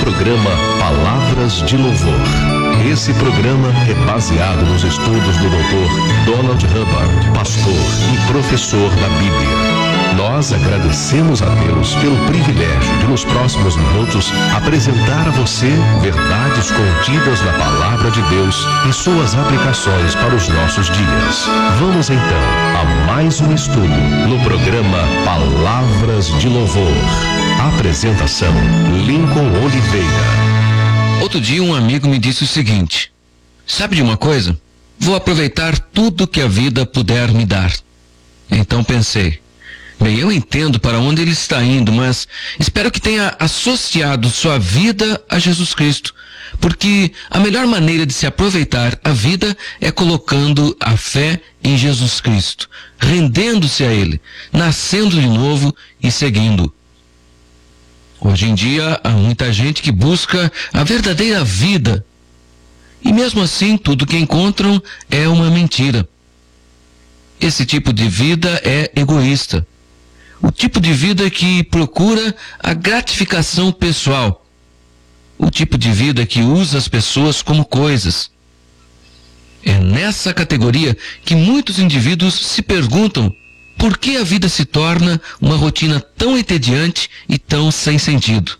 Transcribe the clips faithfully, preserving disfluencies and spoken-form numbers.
Programa Palavras de Louvor. Esse programa é baseado nos estudos do doutor Donald Hubbard, pastor e professor da Bíblia. Nós agradecemos a Deus pelo privilégio de, nos próximos minutos, apresentar a você verdades contidas na Palavra de Deus e suas aplicações para os nossos dias. Vamos então a mais um estudo no programa Palavras de Louvor. Apresentação: Lincoln Oliveira. Outro dia um amigo me disse o seguinte: sabe de uma coisa? Vou aproveitar tudo que a vida puder me dar. Então pensei, bem, eu entendo para onde ele está indo, mas espero que tenha associado sua vida a Jesus Cristo, porque a melhor maneira de se aproveitar a vida é colocando a fé em Jesus Cristo, rendendo-se a Ele, nascendo de novo e seguindo. Hoje em dia há muita gente que busca a verdadeira vida, e mesmo assim tudo que encontram é uma mentira. Esse tipo de vida é egoísta. O tipo de vida que procura a gratificação pessoal. O tipo de vida que usa as pessoas como coisas. É nessa categoria que muitos indivíduos se perguntam por que a vida se torna uma rotina tão entediante e tão sem sentido.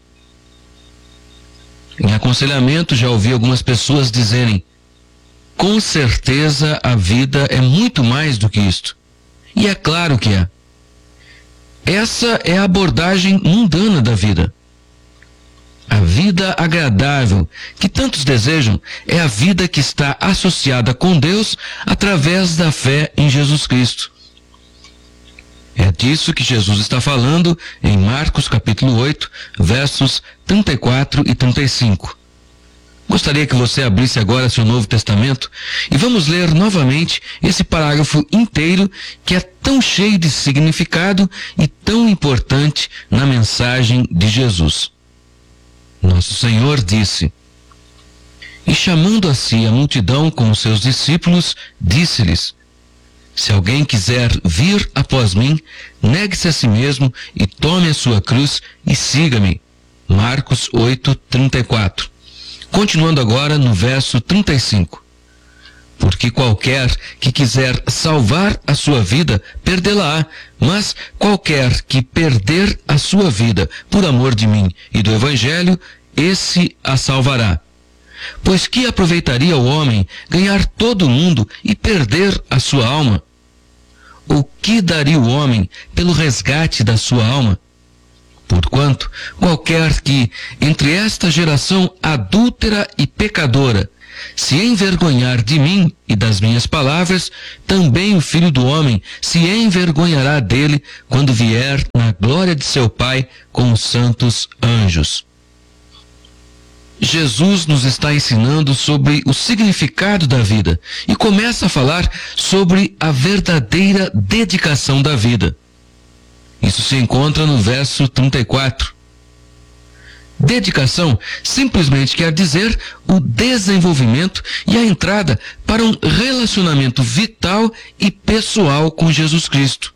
Em aconselhamento já ouvi algumas pessoas dizerem: com certeza a vida é muito mais do que isto. E é claro que é. Essa é a abordagem mundana da vida. A vida agradável que tantos desejam é a vida que está associada com Deus através da fé em Jesus Cristo. É disso que Jesus está falando em Marcos capítulo oito, versos trinta e quatro e trinta e cinco. Gostaria que você abrisse agora seu Novo Testamento e vamos ler novamente esse parágrafo inteiro que é tão cheio de significado e tão importante na mensagem de Jesus. Nosso Senhor disse: e chamando a si a multidão com os seus discípulos, disse-lhes: se alguém quiser vir após mim, negue-se a si mesmo e tome a sua cruz e siga-me. Marcos oito, trinta e quatro. Continuando agora no verso trinta e cinco. Porque qualquer que quiser salvar a sua vida, perdê-la-á, mas qualquer que perder a sua vida por amor de mim e do Evangelho, esse a salvará. Pois que aproveitaria o homem ganhar todo o mundo e perder a sua alma? O que daria o homem pelo resgate da sua alma? Porquanto, qualquer que, entre esta geração adúltera e pecadora, se envergonhar de mim e das minhas palavras, também o Filho do Homem se envergonhará dele quando vier na glória de seu Pai com os santos anjos. Jesus nos está ensinando sobre o significado da vida e começa a falar sobre a verdadeira dedicação da vida. Isso se encontra no verso trinta e quatro. Dedicação simplesmente quer dizer o desenvolvimento e a entrada para um relacionamento vital e pessoal com Jesus Cristo.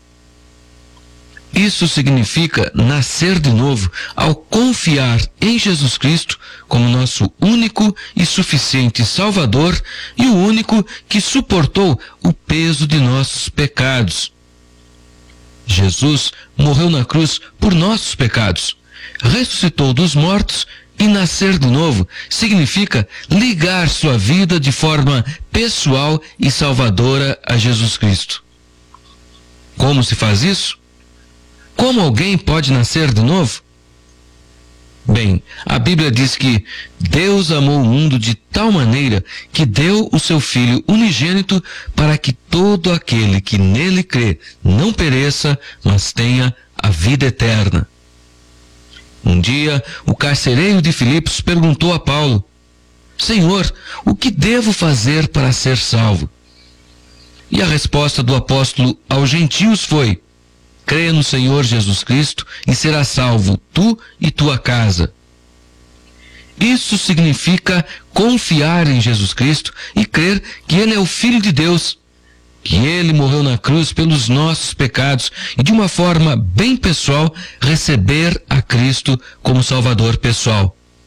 Isso significa nascer de novo ao confiar em Jesus Cristo como nosso único e suficiente Salvador e o único que suportou o peso de nossos pecados. Jesus morreu na cruz por nossos pecados, ressuscitou dos mortos e nascer de novo significa ligar sua vida de forma pessoal e salvadora a Jesus Cristo. Como se faz isso? Como alguém pode nascer de novo? Bem, a Bíblia diz que Deus amou o mundo de tal maneira que deu o seu Filho unigênito para que todo aquele que nele crê não pereça, mas tenha a vida eterna. Um dia, o carcereiro de Filipos perguntou a Paulo: Senhor, o que devo fazer para ser salvo? E a resposta do apóstolo aos gentios foi: creia no Senhor Jesus Cristo e serás salvo, tu e tua casa. Isso significa confiar em Jesus Cristo e crer que Ele é o Filho de Deus, que Ele morreu na cruz pelos nossos pecados e de uma forma bem pessoal receber a Cristo como Salvador pessoal.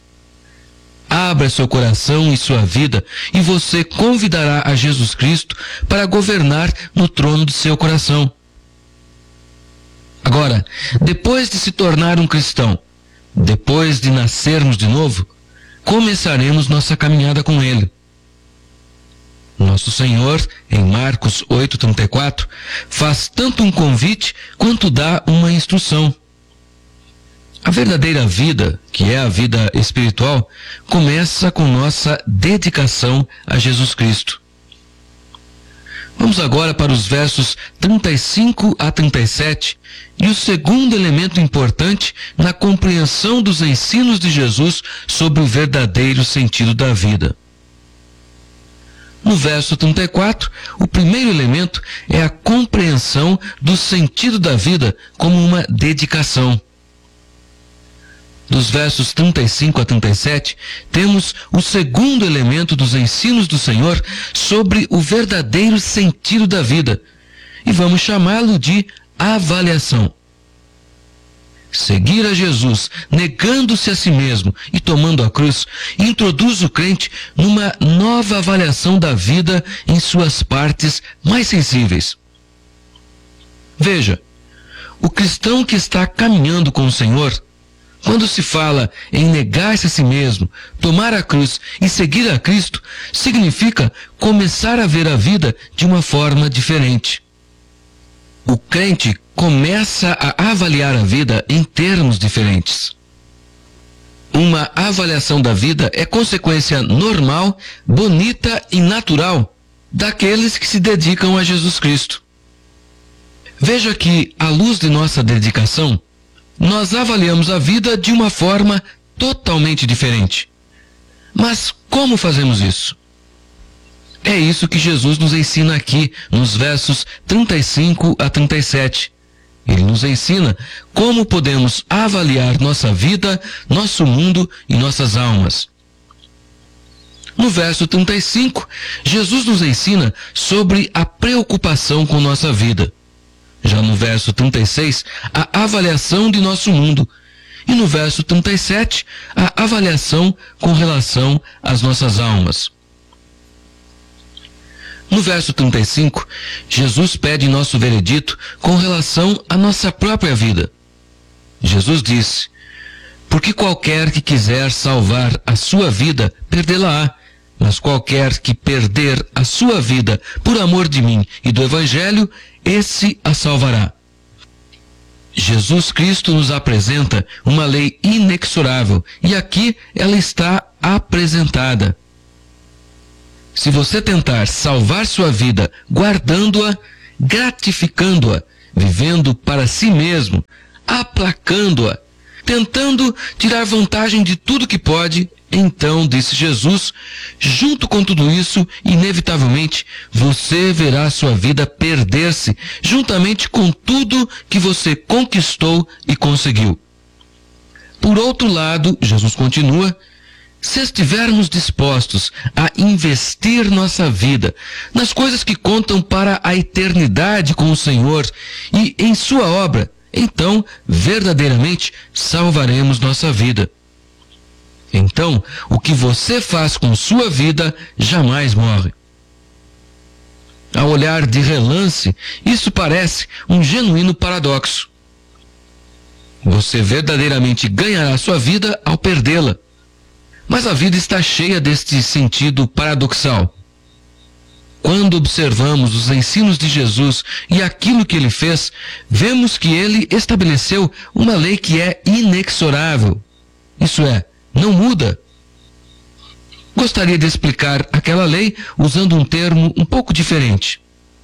abra seu coração e sua vida e você convidará a Jesus Cristo para governar no trono de seu coração. Agora, depois de se tornar um cristão, depois de nascermos de novo, começaremos nossa caminhada com Ele. Nosso Senhor, em Marcos oito, trinta e quatro, faz tanto um convite quanto dá uma instrução. A verdadeira vida, que é a vida espiritual, começa com nossa dedicação a Jesus Cristo. Vamos agora para os versos trinta e cinco a trinta e sete e o segundo elemento importante na compreensão dos ensinos de Jesus sobre o verdadeiro sentido da vida. No verso trinta e quatro, o primeiro elemento é a compreensão do sentido da vida como uma dedicação. Dos versos trinta e cinco a trinta e sete, temos o segundo elemento dos ensinos do Senhor sobre o verdadeiro sentido da vida, e vamos chamá-lo de avaliação. Seguir a Jesus, negando-se a si mesmo e tomando a cruz, introduz o crente numa nova avaliação da vida em suas partes mais sensíveis. Veja, o cristão que está caminhando com o Senhor, quando se fala em negar-se a si mesmo, tomar a cruz e seguir a Cristo, significa começar a ver a vida de uma forma diferente. O crente começa a avaliar a vida em termos diferentes. Uma avaliação da vida é consequência normal, bonita e natural daqueles que se dedicam a Jesus Cristo. Veja que, à luz de nossa dedicação, nós avaliamos a vida de uma forma totalmente diferente. Mas como fazemos isso? É isso que Jesus nos ensina aqui nos versos trinta e cinco a trinta e sete. Ele nos ensina como podemos avaliar nossa vida, nosso mundo e nossas almas. No verso trinta e cinco, Jesus nos ensina sobre a preocupação com nossa vida. Já no verso trinta e seis, a avaliação de nosso mundo. E no verso trinta e sete, a avaliação com relação às nossas almas. No verso trinta e cinco, Jesus pede nosso veredito com relação à nossa própria vida. Jesus disse: porque qualquer que quiser salvar a sua vida, perdê-la-á, mas qualquer que perder a sua vida por amor de mim e do Evangelho, esse a salvará. Jesus Cristo nos apresenta uma lei inexorável, e aqui ela está apresentada. Se você tentar salvar sua vida guardando-a, gratificando-a, vivendo para si mesmo, aplacando-a, tentando tirar vantagem de tudo que pode, então, disse Jesus, junto com tudo isso, inevitavelmente, você verá sua vida perder-se, juntamente com tudo que você conquistou e conseguiu. Por outro lado, Jesus continua, se estivermos dispostos a investir nossa vida nas coisas que contam para a eternidade com o Senhor e em sua obra, então, verdadeiramente, salvaremos nossa vida. Então, o que você faz com sua vida jamais morre. Ao olhar de relance, isso parece um genuíno paradoxo. Você verdadeiramente ganhará sua vida ao perdê-la. Mas a vida está cheia deste sentido paradoxal. Quando observamos os ensinos de Jesus e aquilo que ele fez, vemos que ele estabeleceu uma lei que é inexorável. Isso é, não muda. Gostaria de explicar aquela lei usando um termo um pouco diferente.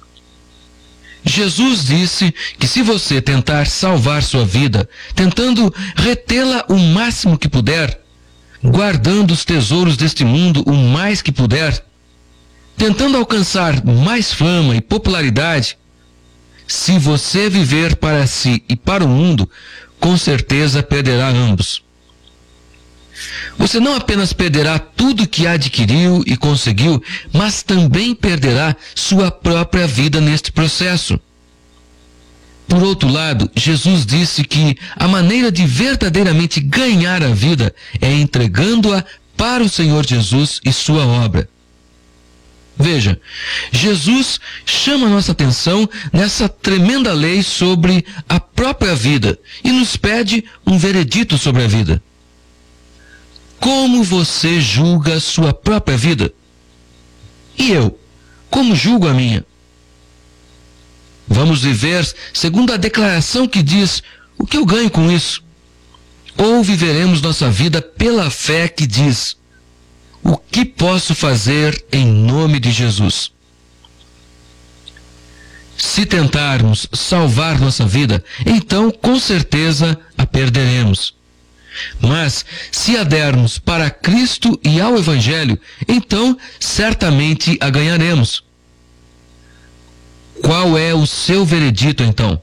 Jesus disse que se você tentar salvar sua vida, tentando retê-la o máximo que puder, guardando os tesouros deste mundo o mais que puder, tentando alcançar mais fama e popularidade, se você viver para si e para o mundo, com certeza perderá ambos. Você não apenas perderá tudo que adquiriu e conseguiu, mas também perderá sua própria vida neste processo. Por outro lado, Jesus disse que a maneira de verdadeiramente ganhar a vida é entregando-a para o Senhor Jesus e sua obra. Veja, Jesus chama nossa atenção nessa tremenda lei sobre a própria vida e nos pede um veredito sobre a vida. Como você julga a sua própria vida? E eu, como julgo a minha? Vamos viver segundo a declaração que diz: o que eu ganho com isso? Ou viveremos nossa vida pela fé que diz: o que posso fazer em nome de Jesus? Se tentarmos salvar nossa vida, então com certeza a perderemos. Mas se a dermos para Cristo e ao Evangelho, então certamente a ganharemos. Qual é o seu veredito então?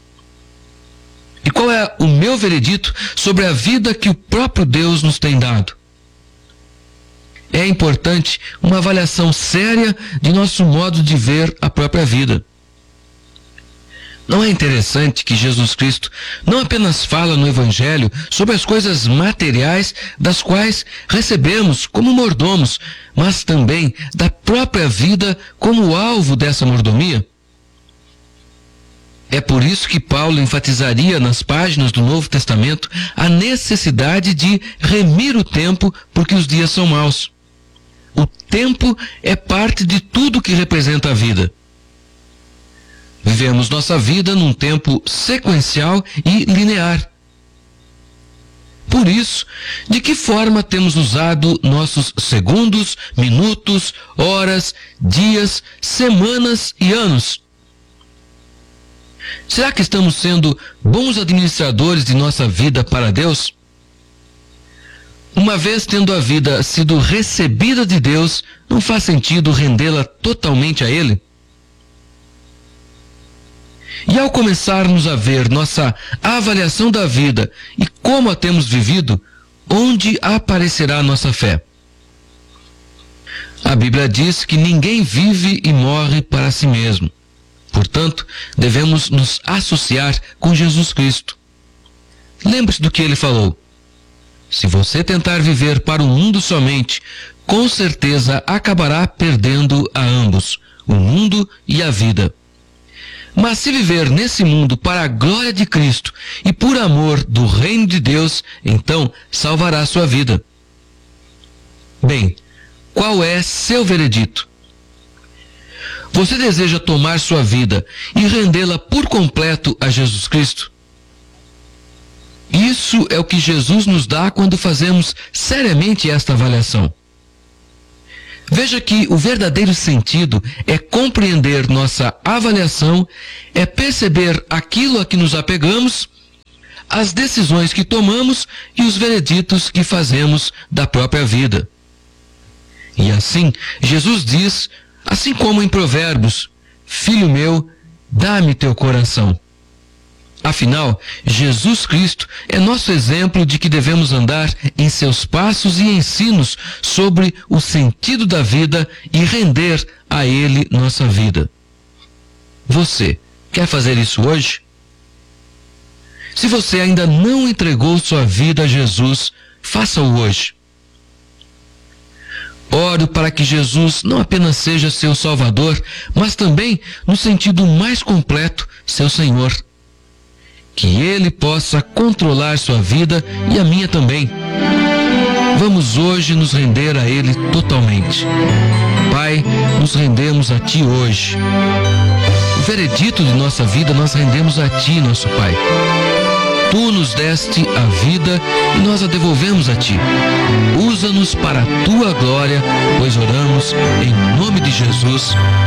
E qual é o meu veredito sobre a vida que o próprio Deus nos tem dado? É importante uma avaliação séria de nosso modo de ver a própria vida. Não é interessante que Jesus Cristo não apenas fala no Evangelho sobre as coisas materiais das quais recebemos como mordomos, mas também da própria vida como alvo dessa mordomia? É por isso que Paulo enfatizaria nas páginas do Novo Testamento a necessidade de remir o tempo porque os dias são maus. O tempo é parte de tudo que representa a vida. Vivemos nossa vida num tempo sequencial e linear. Por isso, de que forma temos usado nossos segundos, minutos, horas, dias, semanas e anos? Será que estamos sendo bons administradores de nossa vida para Deus? Uma vez tendo a vida sido recebida de Deus, não faz sentido rendê-la totalmente a Ele? E ao começarmos a ver nossa avaliação da vida e como a temos vivido, onde aparecerá a nossa fé? A Bíblia diz que ninguém vive e morre para si mesmo. Portanto, devemos nos associar com Jesus Cristo. Lembre-se do que ele falou. Se você tentar viver para o mundo somente, com certeza acabará perdendo a ambos, o mundo e a vida. Mas se viver nesse mundo para a glória de Cristo e por amor do reino de Deus, então salvará sua vida. Bem, qual é seu veredito? Você deseja tomar sua vida e rendê-la por completo a Jesus Cristo? Isso é o que Jesus nos dá quando fazemos seriamente esta avaliação. Veja que o verdadeiro sentido é compreender nossa avaliação, é perceber aquilo a que nos apegamos, as decisões que tomamos e os vereditos que fazemos da própria vida. E assim, Jesus diz, assim como em Provérbios: filho meu, dá-me teu coração. Afinal, Jesus Cristo é nosso exemplo de que devemos andar em seus passos e ensinos sobre o sentido da vida e render a Ele nossa vida. Você quer fazer isso hoje? Se você ainda não entregou sua vida a Jesus, faça-o hoje. Oro para que Jesus não apenas seja seu Salvador, mas também, no sentido mais completo, seu Senhor. Que Ele possa controlar sua vida e a minha também. Vamos hoje nos render a Ele totalmente. Pai, nos rendemos a Ti hoje. O veredito de nossa vida nós rendemos a Ti, nosso Pai. Tu nos deste a vida e nós a devolvemos a Ti. Usa-nos para a Tua glória, pois oramos em nome de Jesus.